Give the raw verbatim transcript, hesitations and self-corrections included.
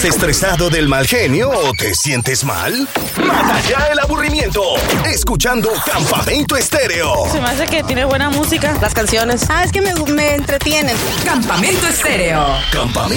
estresado del mal genio o te sientes mal? Mata ya el aburrimiento escuchando Campamento Estéreo. Se me hace que tiene buena música. Las canciones. Ah, es que me, me entretienen. Campamento Estéreo. Campamento